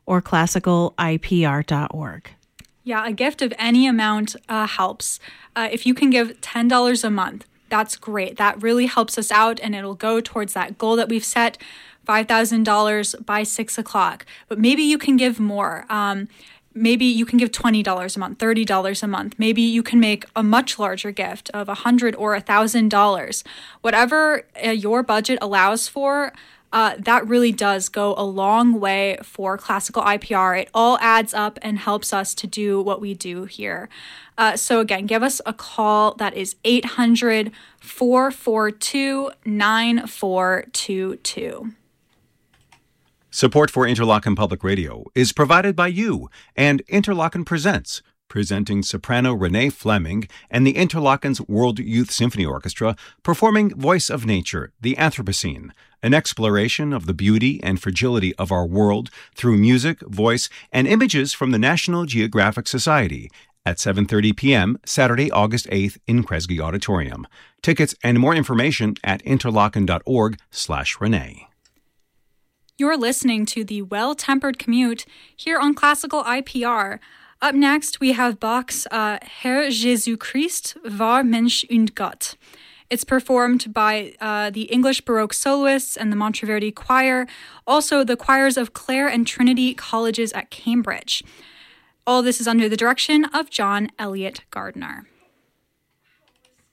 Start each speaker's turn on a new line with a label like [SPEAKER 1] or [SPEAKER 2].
[SPEAKER 1] or classicalipr.org.
[SPEAKER 2] Yeah, a gift of any amount helps. If you can give $10 a month, that's great. That really helps us out, and it'll go towards that goal that we've set, $5,000 by 6 o'clock. But maybe you can give more. Maybe you can give $20 a month, $30 a month. Maybe you can make a much larger gift of $100 or $1,000. Whatever your budget allows for, that really does go a long way for Classical IPR. It all adds up and helps us to do what we do here. So again, give us a call. That is 800-442-9422.
[SPEAKER 3] Support for Interlochen Public Radio is provided by you and Interlochen Presents, presenting soprano Renee Fleming and the Interlochen's World Youth Symphony Orchestra performing Voice of Nature, the Anthropocene, an exploration of the beauty and fragility of our world through music, voice, and images from the National Geographic Society at 7:30 p.m. Saturday, August 8th in Kresge Auditorium. Tickets and more information at interlochen.org/Renee.
[SPEAKER 2] You're listening to the Well-Tempered Commute here on Classical IPR. Up next, we have Bach's Herr Jesu Christ war Mensch und Gott. It's performed by the English Baroque soloists and the Monteverdi Choir, also the choirs of Clare and Trinity Colleges at Cambridge. All this is under the direction of John Elliott Gardner.